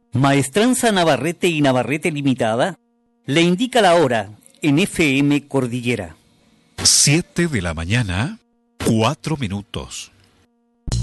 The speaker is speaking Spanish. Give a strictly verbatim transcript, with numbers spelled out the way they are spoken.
Maestranza Navarrete y Navarrete Limitada le indica la hora en F M Cordillera. Siete de la mañana, cuatro minutos.